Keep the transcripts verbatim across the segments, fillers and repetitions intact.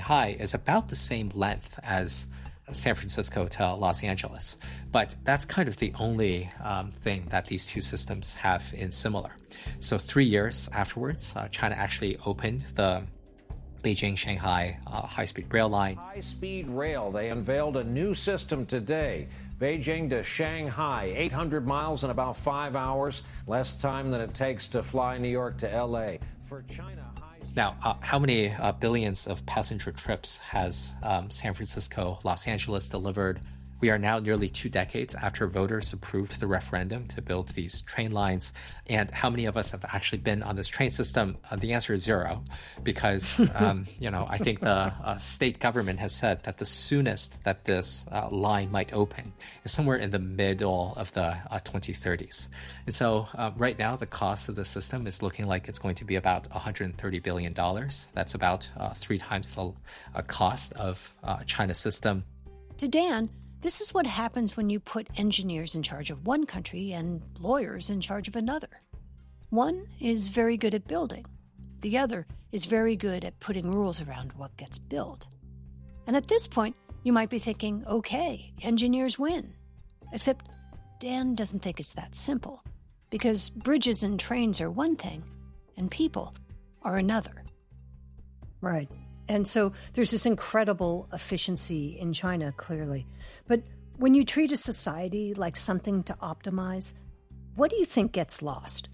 Shanghai is about the same length as San Francisco to Los Angeles. But that's kind of the only um, thing that these two systems have in similar. So three years afterwards, uh, China actually opened the Beijing-Shanghai uh, high-speed rail line. High-speed rail. They unveiled a new system today. Beijing to Shanghai, eight hundred miles in about five hours, less time than it takes to fly New York to L A. For China, Now, uh, how many uh, billions of passenger trips has um, San Francisco, Los Angeles delivered? We are now nearly two decades after voters approved the referendum to build these train lines. And how many of us have actually been on this train system? Uh, the answer is zero, because, um, you know, I think the uh, state government has said that the soonest that this uh, line might open is somewhere in the middle of the uh, twenty thirties. And so uh, right now, the cost of the system is looking like it's going to be about one hundred thirty billion dollars. That's about uh, three times the uh, cost of uh, China's system. To Dan, this is what happens when you put engineers in charge of one country and lawyers in charge of another. One is very good at building. The other is very good at putting rules around what gets built. And at this point, you might be thinking, okay, engineers win. Except Dan doesn't think it's that simple, because bridges and trains are one thing, and people are another. Right. And so there's this incredible efficiency in China, clearly. But when you treat a society like something to optimize, what do you think gets lost?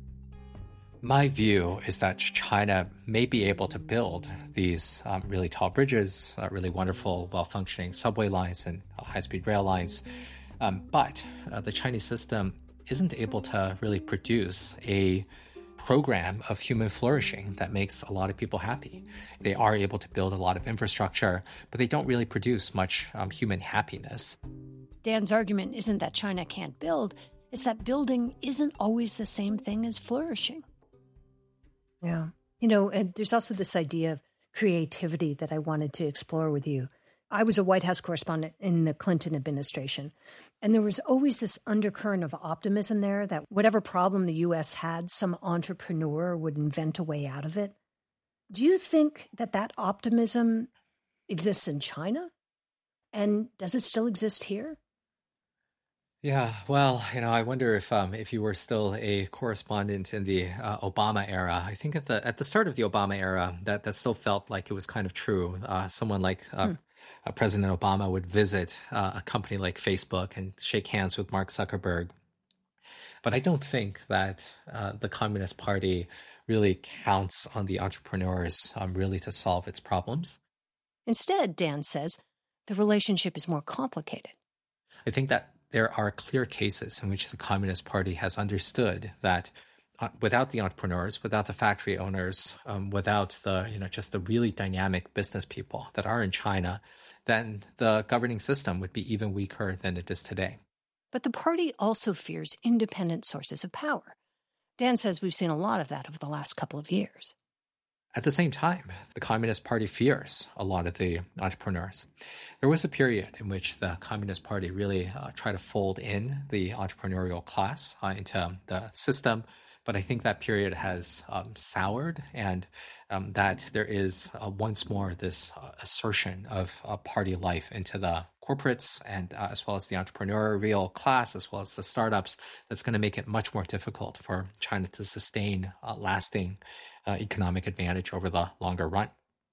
My view is that China may be able to build these um, really tall bridges, uh, really wonderful, well-functioning subway lines and uh, high-speed rail lines. Um, but uh, the Chinese system isn't able to really produce a program of human flourishing that makes a lot of people happy. They are able to build a lot of infrastructure, but they don't really produce much um, human happiness. Dan's argument isn't that China can't build, it's that building isn't always the same thing as flourishing. Yeah. You know, and there's also this idea of creativity that I wanted to explore with you. I was a White House correspondent in the Clinton administration, and there was always this undercurrent of optimism there that whatever problem the U S had, some entrepreneur would invent a way out of it. Do you think that that optimism exists in China? And does it still exist here? Yeah, well, you know, I wonder if um, if you were still a correspondent in the uh, Obama era. I think at the at the start of the Obama era, that, that still felt like it was kind of true. Uh, someone like uh, hmm. uh, President Obama would visit uh, a company like Facebook and shake hands with Mark Zuckerberg. But I don't think that uh, the Communist Party really counts on the entrepreneurs um, really to solve its problems. Instead, Dan says, the relationship is more complicated. I think that there are clear cases in which the Communist Party has understood that uh, without the entrepreneurs, without the factory owners, um, without the, you know, just the really dynamic business people that are in China, then the governing system would be even weaker than it is today. But the party also fears independent sources of power. Dan says we've seen a lot of that over the last couple of years. At the same time, the Communist Party fears a lot of the entrepreneurs. There was a period in which the Communist Party really uh, tried to fold in the entrepreneurial class uh, into the system, but I think that period has um, soured, and um, that there is uh, once more this uh, assertion of uh, party life into the corporates and uh, as well as the entrepreneurial class, as well as the startups, that's going to make it much more difficult for China to sustain uh, lasting Uh, economic advantage over the longer run.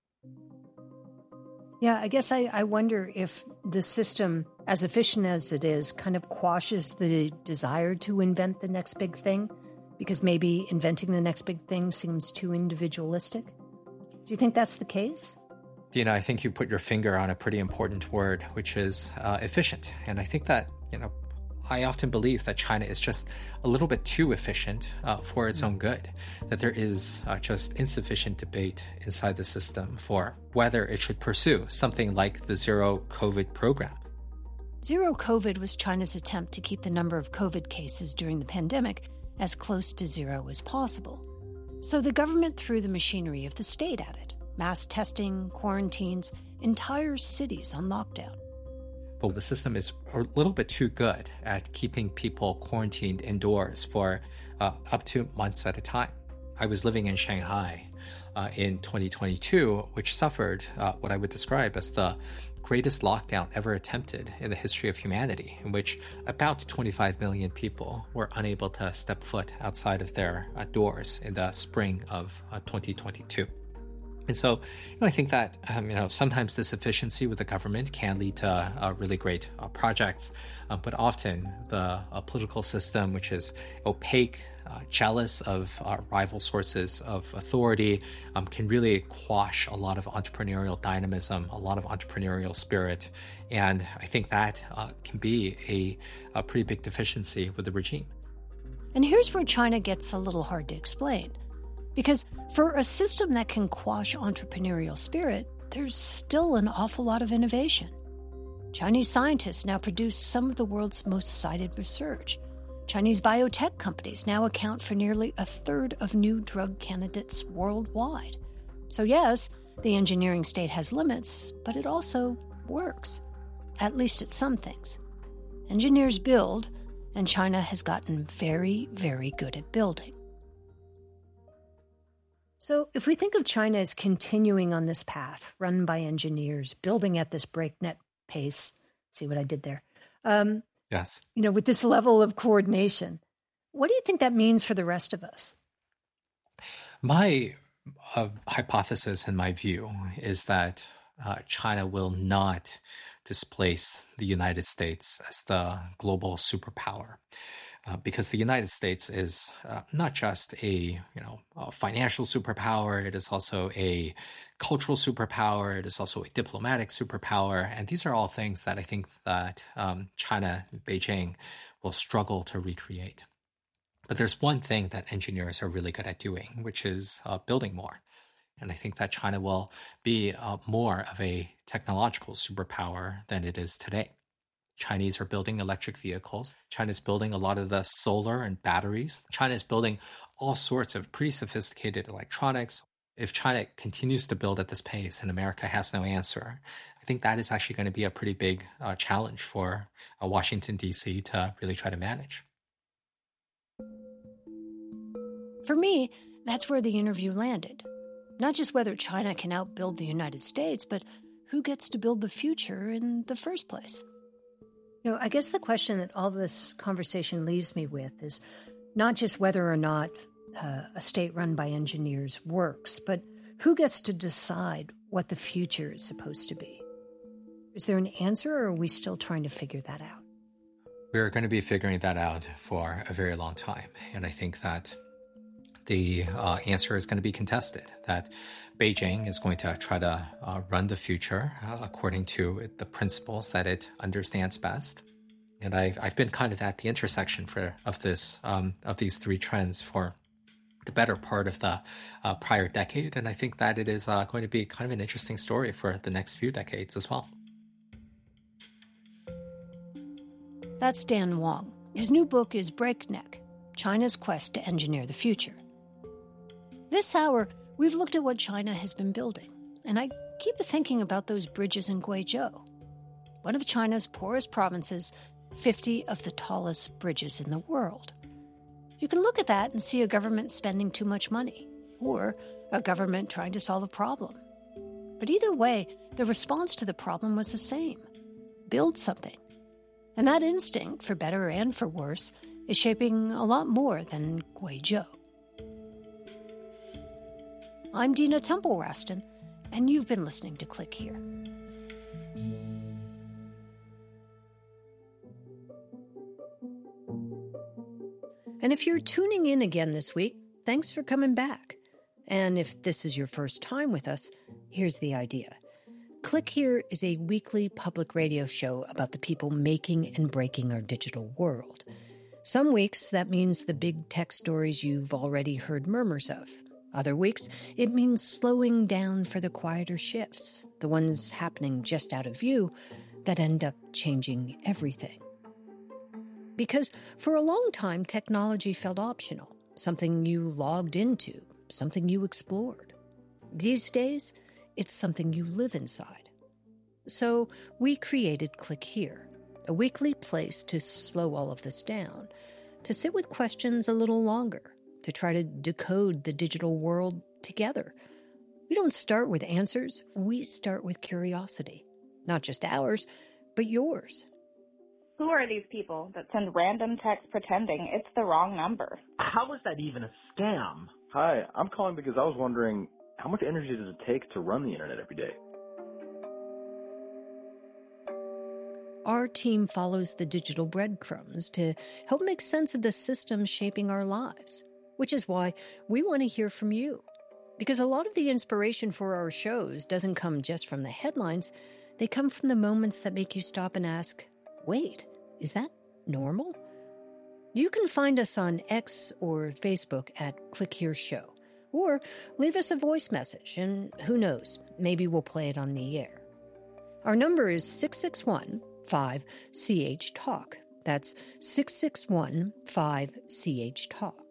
Yeah, I guess I, I wonder if the system, as efficient as it is, kind of quashes the desire to invent the next big thing, because maybe inventing the next big thing seems too individualistic. Do you think that's the case? Dina, I think you put your finger on a pretty important word, which is uh, efficient. And I think that, you know, I often believe that China is just a little bit too efficient uh, for its own good, that there is uh, just insufficient debate inside the system for whether it should pursue something like the zero COVID program. Zero COVID was China's attempt to keep the number of COVID cases during the pandemic as close to zero as possible. So the government threw the machinery of the state at it. Mass testing, quarantines, entire cities on lockdown. But the system is a little bit too good at keeping people quarantined indoors for uh, up to months at a time. I was living in Shanghai uh, in twenty twenty-two, which suffered uh, what I would describe as the greatest lockdown ever attempted in the history of humanity, in which about twenty-five million people were unable to step foot outside of their uh, doors in the spring of uh, twenty twenty-two. And so, you know, I think that, um, you know, sometimes this efficiency with the government can lead to uh, really great uh, projects, uh, but often the uh, political system, which is opaque, uh, jealous of uh, rival sources of authority, um, can really quash a lot of entrepreneurial dynamism, a lot of entrepreneurial spirit. And I think that uh, can be a, a pretty big deficiency with the regime. And here's where China gets a little hard to explain. Because for a system that can quash entrepreneurial spirit, there's still an awful lot of innovation. Chinese scientists now produce some of the world's most cited research. Chinese biotech companies now account for nearly a third of new drug candidates worldwide. So yes, the engineering state has limits, but it also works, at least at some things. Engineers build, and China has gotten very, very good at building. So if we think of China as continuing on this path, run by engineers, building at this breakneck pace, see what I did there? Um, yes. You know, with this level of coordination, what do you think that means for the rest of us? My uh, hypothesis and my view is that uh, China will not displace the United States as the global superpower. Uh, because the United States is uh, not just a you know a financial superpower, it is also a cultural superpower, it is also a diplomatic superpower, and these are all things that I think that um, China, Beijing, will struggle to recreate. But there's one thing that engineers are really good at doing, which is uh, building more. And I think that China will be uh, more of a technological superpower than it is today. Chinese are building electric vehicles. China's building a lot of the solar and batteries. China's building all sorts of pretty sophisticated electronics. If China continues to build at this pace and America has no answer, I think that is actually going to be a pretty big uh, challenge for uh, Washington, D C to really try to manage. For me, that's where the interview landed. Not just whether China can outbuild the United States, but who gets to build the future in the first place. You know, I guess the question that all this conversation leaves me with is not just whether or not uh, a state run by engineers works, but who gets to decide what the future is supposed to be? Is there an answer, or are we still trying to figure that out? We're going to be figuring that out for a very long time. And I think that the uh, answer is going to be contested, that Beijing is going to try to uh, run the future uh, according to the principles that it understands best. And I've, I've been kind of at the intersection for of this um, of these three trends for the better part of the uh, prior decade. And I think that it is uh, going to be kind of an interesting story for the next few decades as well. That's Dan Wang. His new book is Breakneck, China's Quest to Engineer the Future. This hour, we've looked at what China has been building, and I keep thinking about those bridges in Guizhou, one of China's poorest provinces, fifty of the tallest bridges in the world. You can look at that and see a government spending too much money, or a government trying to solve a problem. But either way, the response to the problem was the same: build something. And that instinct, for better and for worse, is shaping a lot more than Guizhou. I'm Dina Temple-Raston, and you've been listening to Click Here. And if you're tuning in again this week, thanks for coming back. And if this is your first time with us, here's the idea. Click Here is a weekly public radio show about the people making and breaking our digital world. Some weeks, that means the big tech stories you've already heard murmurs of. Other weeks, it means slowing down for the quieter shifts, the ones happening just out of view that end up changing everything. Because for a long time, technology felt optional, something you logged into, something you explored. These days, it's something you live inside. So we created Click Here, a weekly place to slow all of this down, to sit with questions a little longer, to try to decode the digital world together, We don't start with answers, we start with curiosity. Not just ours, but yours. Who are these people that send random texts pretending it's the wrong number? How is that even a scam? Hi, I'm calling because I was wondering, how much energy does it take to run the internet every day? Our team follows the digital breadcrumbs to help make sense of the systems shaping our lives, which is why we want to hear from you. Because a lot of the inspiration for our shows doesn't come just from the headlines, they come from the moments that make you stop and ask, wait, is that normal? You can find us on X or Facebook at Click Here Show, or leave us a voice message, and who knows, maybe we'll play it on the air. Our number is six six one, five C H Talk. That's six six one, five C H Talk.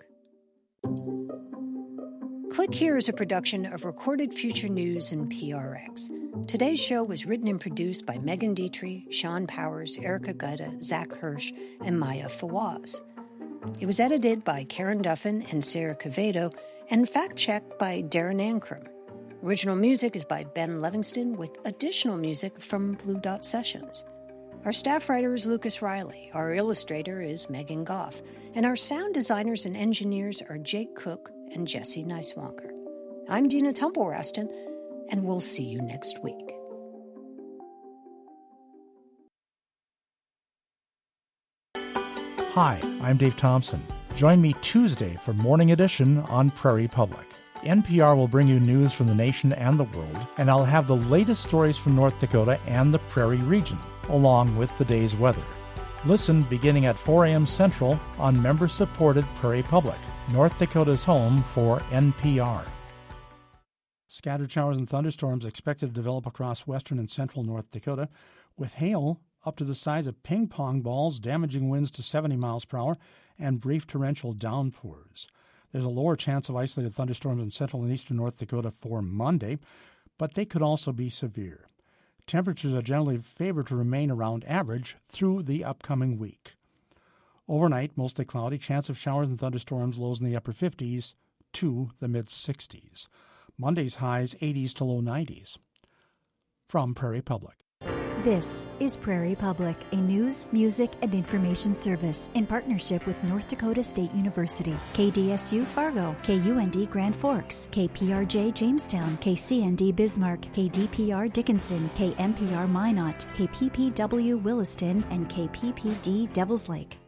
Click Here is a production of Recorded Future News and P R X. Today's show was written and produced by Megan Dietrich, Sean Powers, Erica Gutta, Zach Hirsch, and Maya Fawaz. It was edited by Karen Duffin and Sarah Cavedo, and fact-checked by Darren Ankrum. Original music is by Ben Livingston, with additional music from Blue Dot Sessions. Our staff writer is Lucas Riley, our illustrator is Megan Goff, and our sound designers and engineers are Jake Cook and Jesse Neiswanger. I'm Dina Temple-Raston, and we'll see you next week. Hi, I'm Dave Thompson. Join me Tuesday for Morning Edition on Prairie Public. N P R will bring you news from the nation and the world, and I'll have the latest stories from North Dakota and the Prairie region, along with the day's weather. Listen beginning at four a.m. Central on member-supported Prairie Public, North Dakota's home for N P R. Scattered showers and thunderstorms expected to develop across western and central North Dakota, with hail up to the size of ping pong balls, damaging winds to seventy miles per hour, and brief torrential downpours. There's a lower chance of isolated thunderstorms in central and eastern North Dakota for Monday, but they could also be severe. Temperatures are generally favored to remain around average through the upcoming week. Overnight, mostly cloudy, chance of showers and thunderstorms, lows in the upper fifties to the mid-sixties. Monday's highs eighties to low nineties. From Prairie Public. This is Prairie Public, a news, music, and information service in partnership with North Dakota State University, K D S U Fargo, K U N D Grand Forks, K P R J Jamestown, K C N D Bismarck, K D P R Dickinson, K M P R Minot, K P P W Williston, and K P P D Devils Lake.